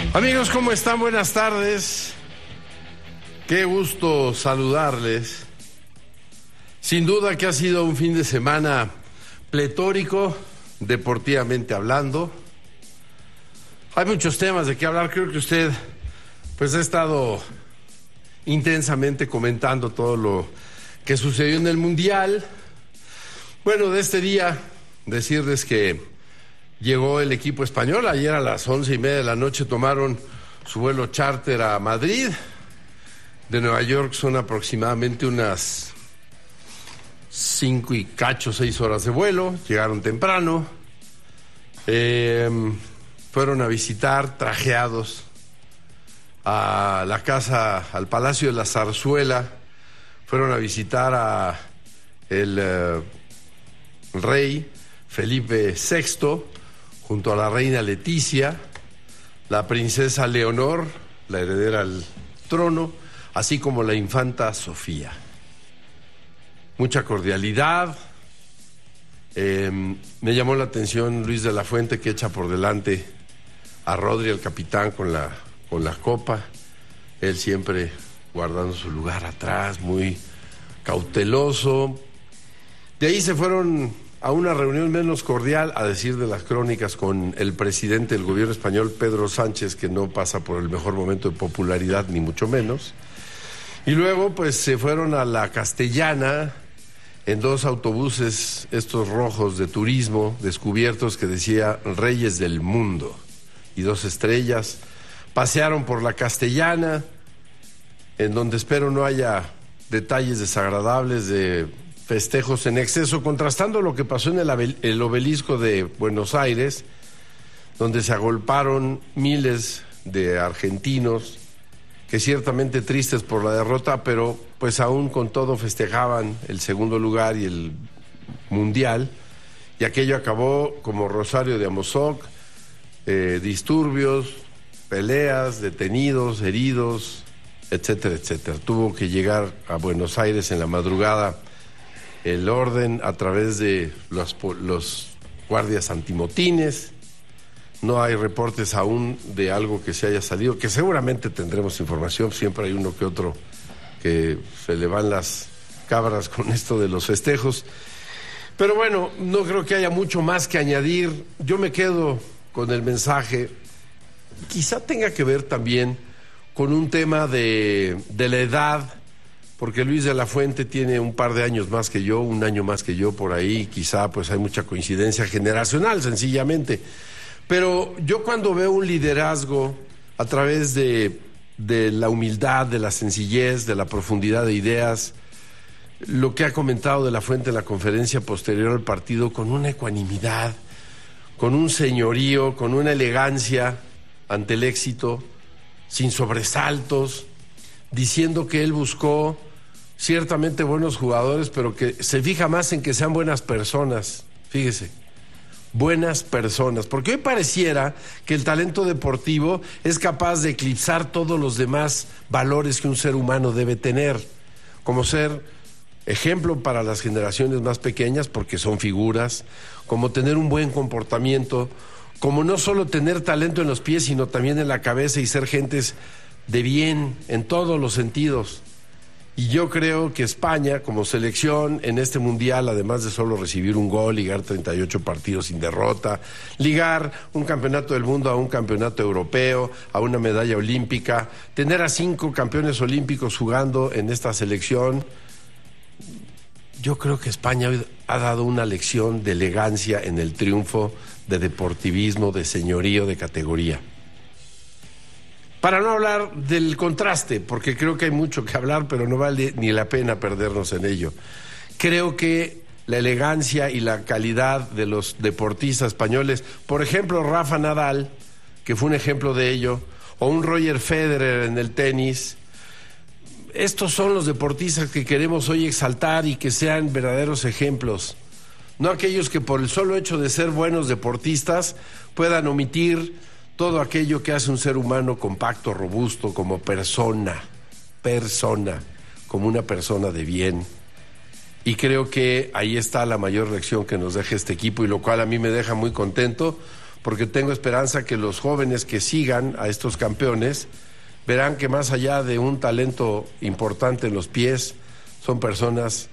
Amigos, ¿cómo están? Buenas tardes. Qué gusto saludarles. Sin duda que ha sido un fin de semana pletórico, deportivamente hablando. Hay muchos temas de qué hablar. Creo que usted pues ha estado intensamente comentando todo lo que sucedió en el Mundial. Bueno, de este día, decirles que llegó el equipo español. Ayer a las 11:30 de la noche tomaron su vuelo charter a Madrid. De Nueva York son aproximadamente unas 6 horas de vuelo. Llegaron temprano. Fueron a visitar, trajeados, a la casa, al Palacio de la Zarzuela. Fueron a visitar a el rey Felipe VI, junto a la reina Leticia, la princesa Leonor, la heredera al trono, así como la infanta Sofía. Mucha cordialidad. Me llamó la atención Luis de la Fuente, que echa por delante a Rodri, el capitán, con la copa. Él siempre guardando su lugar atrás, muy cauteloso. De ahí se fueron a una reunión menos cordial, a decir de las crónicas, con el presidente del gobierno español, Pedro Sánchez, que no pasa por el mejor momento de popularidad, ni mucho menos. Y luego pues se fueron a la Castellana en 2 autobuses, estos rojos de turismo, descubiertos, que decía Reyes del Mundo, y 2 estrellas. Pasearon por la Castellana, en donde espero no haya detalles desagradables de festejos en exceso, contrastando lo que pasó en el obelisco de Buenos Aires, donde se agolparon miles de argentinos, que ciertamente tristes por la derrota, pero pues aún con todo festejaban el segundo lugar y el Mundial, y aquello acabó como Rosario de Amozoc, disturbios, peleas, detenidos, heridos, etcétera, etcétera. Tuvo que llegar a Buenos Aires en la madrugada el orden a través de los guardias antimotines. No hay reportes aún de algo que se haya salido, que seguramente tendremos información. Siempre hay uno que otro que se le van las cabras con esto de los festejos. Pero bueno, no creo que haya mucho más que añadir. Yo me quedo con el mensaje. Quizá tenga que ver también con un tema de la edad, porque Luis de la Fuente tiene un par de años más que yo, un año más que yo por ahí. Quizá pues hay mucha coincidencia generacional, sencillamente. Pero yo, cuando veo un liderazgo a través de la humildad, de la sencillez, de la profundidad de ideas, lo que ha comentado de la Fuente en la conferencia posterior al partido, con una ecuanimidad, con un señorío, con una elegancia ante el éxito, sin sobresaltos, diciendo que él buscó ciertamente buenos jugadores, pero que se fija más en que sean buenas personas. Fíjese, buenas personas, porque hoy pareciera que el talento deportivo es capaz de eclipsar todos los demás valores que un ser humano debe tener, como ser ejemplo para las generaciones más pequeñas, porque son figuras, como tener un buen comportamiento, como no solo tener talento en los pies, sino también en la cabeza, y ser gentes de bien en todos los sentidos. Y yo creo que España, como selección en este Mundial, además de solo recibir un gol, ligar 38 partidos sin derrota, ligar un campeonato del mundo a un campeonato europeo, a una medalla olímpica, tener a 5 campeones olímpicos jugando en esta selección, yo creo que España ha dado una lección de elegancia en el triunfo, de deportivismo, de señorío, de categoría. Para no hablar del contraste, porque creo que hay mucho que hablar, pero no vale ni la pena perdernos en ello. Creo que la elegancia y la calidad de los deportistas españoles, por ejemplo, Rafa Nadal, que fue un ejemplo de ello, o un Roger Federer en el tenis, estos son los deportistas que queremos hoy exaltar y que sean verdaderos ejemplos. No aquellos que por el solo hecho de ser buenos deportistas puedan omitir todo aquello que hace un ser humano compacto, robusto, como persona, como una persona de bien. Y creo que ahí está la mayor lección que nos deja este equipo, y lo cual a mí me deja muy contento, porque tengo esperanza que los jóvenes que sigan a estos campeones verán que más allá de un talento importante en los pies, son personas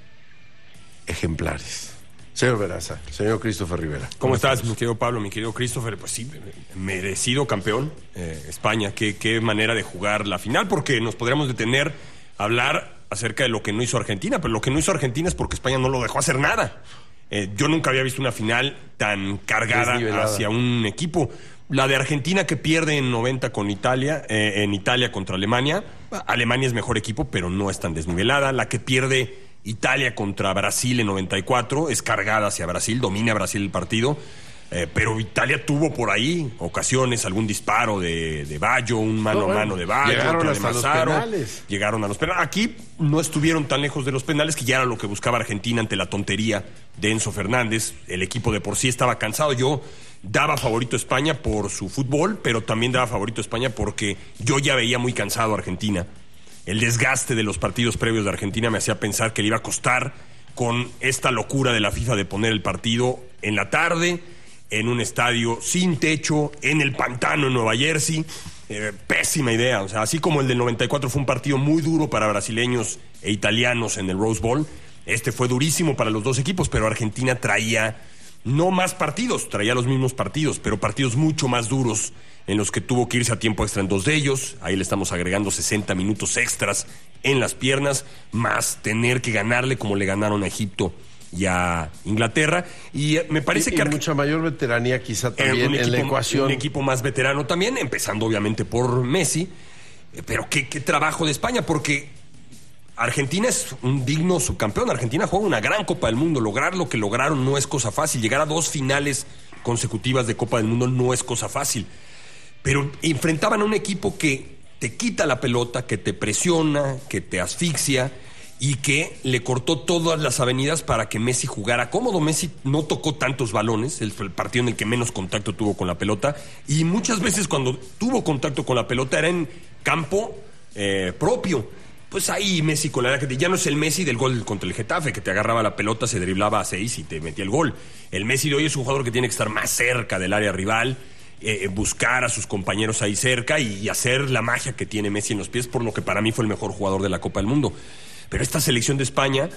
ejemplares. Señor Veraza, señor Christopher Rivera. ¿Cómo estás, mi querido Pablo, mi querido Christopher? Pues sí, merecido campeón. España, qué manera de jugar la final, porque nos podríamos detener a hablar acerca de lo que no hizo Argentina, pero lo que no hizo Argentina es porque España no lo dejó hacer nada. Yo nunca había visto una final tan cargada hacia un equipo. La de Argentina que pierde en 90 con Italia, en Italia contra Alemania. Alemania es mejor equipo, pero no es tan desnivelada. La que pierde Italia contra Brasil en 94 es cargada hacia Brasil, domina Brasil el partido. Pero Italia tuvo por ahí ocasiones, algún disparo de Baggio, un mano a mano de Baggio. Llegaron hasta los penales. Llegaron a los penales. Aquí no estuvieron tan lejos de los penales, que ya era lo que buscaba Argentina ante la tontería de Enzo Fernández. El equipo de por sí estaba cansado. Yo daba favorito a España por su fútbol, pero también daba favorito a España porque yo ya veía muy cansado a Argentina. El desgaste de los partidos previos de Argentina me hacía pensar que le iba a costar, con esta locura de la FIFA de poner el partido en la tarde, en un estadio sin techo, en el pantano en Nueva Jersey. Pésima idea. O sea, así como el del 94 fue un partido muy duro para brasileños e italianos en el Rose Bowl, este fue durísimo para los dos equipos, pero Argentina traía no más partidos, traía los mismos partidos, pero partidos mucho más duros en los que tuvo que irse a tiempo extra en 2 de ellos. Ahí le estamos agregando 60 minutos extras en las piernas, más tener que ganarle como le ganaron a Egipto y a Inglaterra. Y me parece que mucha mayor veteranía quizá también en la ecuación. Un equipo más veterano también, empezando obviamente por Messi. Pero qué trabajo de España, porque Argentina es un digno subcampeón. Argentina juega una gran Copa del Mundo. Lograr lo que lograron no es cosa fácil. Llegar a 2 finales consecutivas de Copa del Mundo no es cosa fácil. Pero enfrentaban a un equipo que te quita la pelota, que te presiona, que te asfixia y que le cortó todas las avenidas para que Messi jugara cómodo. Messi no tocó tantos balones, fue el partido en el que menos contacto tuvo con la pelota, y muchas veces cuando tuvo contacto con la pelota era en campo propio. Pues ahí Messi, con la edad que ya no es el Messi del gol contra el Getafe, que te agarraba la pelota, se driblaba a 6 y te metía el gol. El Messi de hoy es un jugador que tiene que estar más cerca del área rival, buscar a sus compañeros ahí cerca y hacer la magia que tiene Messi en los pies, por lo que para mí fue el mejor jugador de la Copa del Mundo. Pero esta selección de España,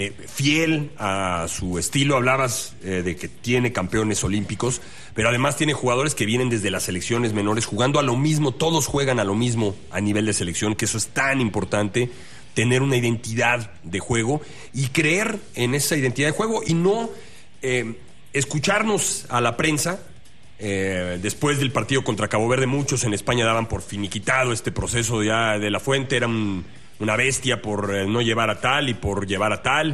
fiel a su estilo, hablabas de que tiene campeones olímpicos, pero además tiene jugadores que vienen desde las selecciones menores jugando a lo mismo. Todos juegan a lo mismo a nivel de selección, que eso es tan importante, tener una identidad de juego y creer en esa identidad de juego y no escucharnos a la prensa. Después del partido contra Cabo Verde, muchos en España daban por finiquitado este proceso ya de La Fuente. Era una bestia por no llevar a tal y por llevar a tal.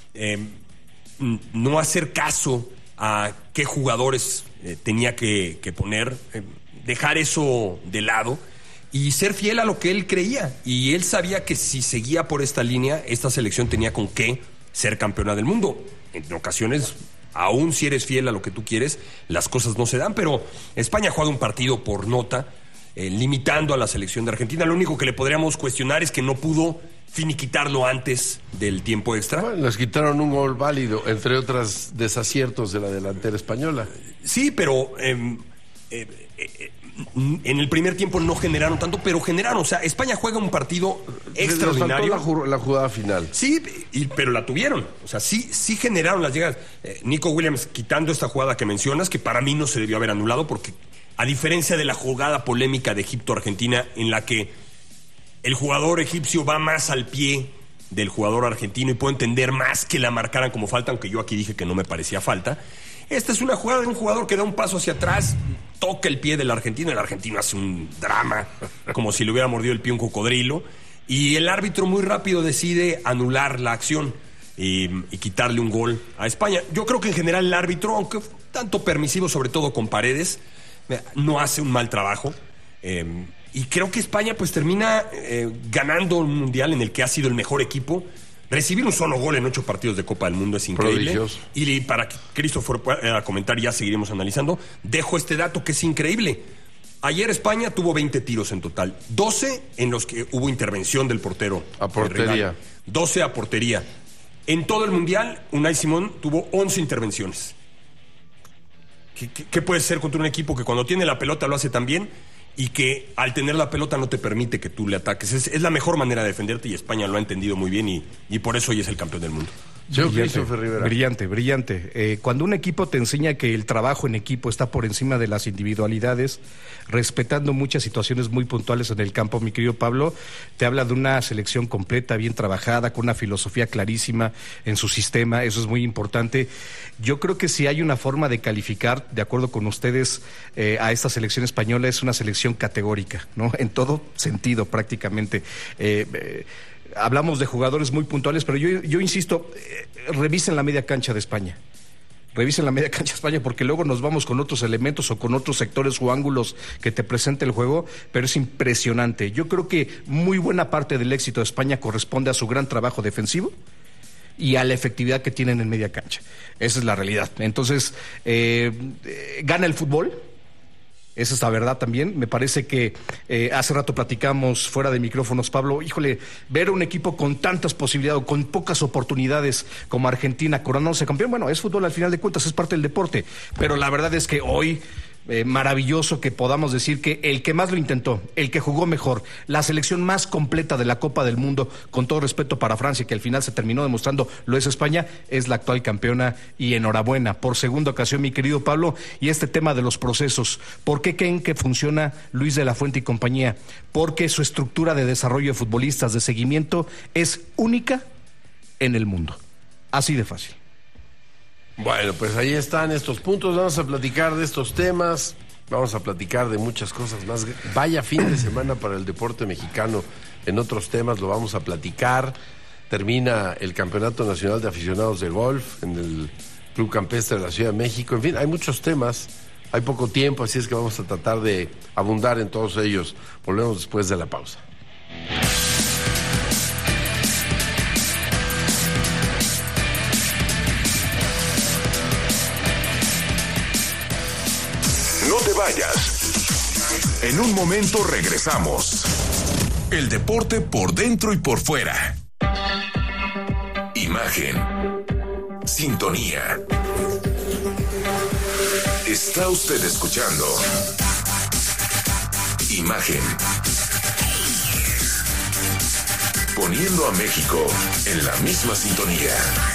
No hacer caso a qué jugadores tenía que poner, dejar eso de lado y ser fiel a lo que él creía. Y él sabía que si seguía por esta línea, esta selección tenía con qué ser campeona del mundo. En ocasiones, aún si eres fiel a lo que tú quieres, las cosas no se dan, pero España juega un partido por nota, limitando a la selección de Argentina. Lo único que le podríamos cuestionar es que no pudo finiquitarlo antes del tiempo extra. Bueno, les quitaron un gol válido, entre otros desaciertos de la delantera española. Sí, pero en el primer tiempo no generaron tanto, pero generaron. O sea, España juega un partido extraordinario. Les faltó la jugada final. Sí, pero la tuvieron. O sea, sí generaron las llegadas. Nico Williams, quitando esta jugada que mencionas, que para mí no se debió haber anulado, porque a diferencia de la jugada polémica de Egipto-Argentina, en la que el jugador egipcio va más al pie del jugador argentino y puedo entender más que la marcaran como falta, aunque yo aquí dije que no me parecía falta. Esta es una jugada de un jugador que da un paso hacia atrás, toca el pie del argentino, el argentino hace un drama, como si le hubiera mordido el pie un cocodrilo, y el árbitro muy rápido decide anular la acción y quitarle un gol a España. Yo creo que en general el árbitro, aunque tanto permisivo, sobre todo con Paredes, no hace un mal trabajo. Y creo que España pues termina ganando un mundial en el que ha sido el mejor equipo. Recibir un solo gol en 8 partidos de Copa del Mundo es increíble. Prodigioso. Y para que Christopher pueda comentar, ya seguiremos analizando, dejo este dato que es increíble. Ayer España tuvo 20 tiros en total, 12 en los que hubo intervención del portero. A portería. 12 a portería. En todo el mundial, Unai Simón tuvo 11 intervenciones. ¿Qué puedes hacer contra un equipo que cuando tiene la pelota lo hace tan bien y que al tener la pelota no te permite que tú le ataques? Es la mejor manera de defenderte y España lo ha entendido muy bien y por eso hoy es el campeón del mundo. Brillante. Cuando un equipo te enseña que el trabajo en equipo está por encima de las individualidades, respetando muchas situaciones muy puntuales en el campo, mi querido Pablo, te habla de una selección completa, bien trabajada, con una filosofía clarísima en su sistema. Eso es muy importante. Yo creo que si hay una forma de calificar, de acuerdo con ustedes, a esta selección española, es una selección categórica, ¿no? En todo sentido, prácticamente. Hablamos de jugadores muy puntuales, pero yo insisto, revisen la media cancha de España. Revisen la media cancha de España, porque luego nos vamos con otros elementos o con otros sectores o ángulos que te presenta el juego, pero es impresionante. Yo creo que muy buena parte del éxito de España corresponde a su gran trabajo defensivo y a la efectividad que tienen en media cancha. Esa es la realidad. Entonces, gana el fútbol. Esa es la verdad también. Me parece que hace rato platicamos fuera de micrófonos, Pablo, híjole, ver un equipo con tantas posibilidades, con pocas oportunidades como Argentina coronándose campeón, bueno, es fútbol al final de cuentas, es parte del deporte, pero la verdad es que hoy maravilloso que podamos decir que el que más lo intentó, el que jugó mejor, la selección más completa de la Copa del Mundo, con todo respeto para Francia, que al final se terminó demostrando lo es España, es la actual campeona y enhorabuena por segunda ocasión, mi querido Pablo. Y este tema de los procesos, ¿por qué creen que funciona Luis de la Fuente y compañía? Porque su estructura de desarrollo de futbolistas, de seguimiento, es única en el mundo. Así de fácil. Bueno, pues ahí están estos puntos, vamos a platicar de estos temas, vamos a platicar de muchas cosas más. Vaya fin de semana para el deporte mexicano, en otros temas lo vamos a platicar. Termina el Campeonato Nacional de Aficionados de Golf en el Club Campestre de la Ciudad de México. En fin, hay muchos temas, hay poco tiempo, así es que vamos a tratar de abundar en todos ellos. Volvemos después de la pausa. No te vayas. En un momento regresamos. El deporte por dentro y por fuera. Imagen. Sintonía. Está usted escuchando. Imagen. Poniendo a México en la misma sintonía.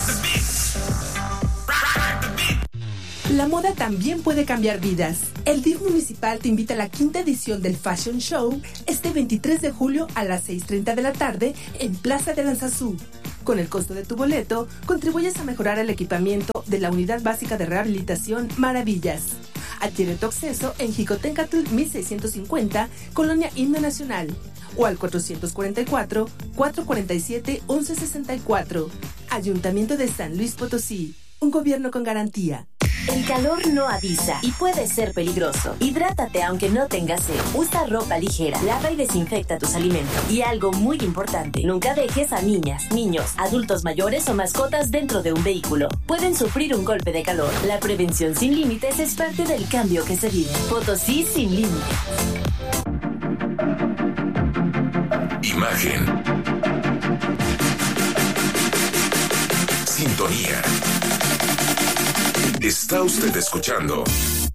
La moda también puede cambiar vidas. El DIF municipal te invita a la 5ª edición del Fashion Show este 23 de julio a las 6:30 de la tarde en Plaza de Aranzazú. Con el costo de tu boleto, contribuyes a mejorar el equipamiento de la Unidad Básica de Rehabilitación Maravillas. Adquiere tu acceso en Jicotencatl 1650, Colonia Himno Nacional, o al 444-447-1164. Ayuntamiento de San Luis Potosí. Un gobierno con garantía. El calor no avisa y puede ser peligroso. Hidrátate aunque no tengas sed. Usa ropa ligera, lava y desinfecta tus alimentos. Y algo muy importante, nunca dejes a niñas, niños, adultos mayores o mascotas dentro de un vehículo. Pueden sufrir un golpe de calor. La prevención sin límites es parte del cambio que se vive. Potosí sin límites. Imagen. Sintonía. Está usted escuchando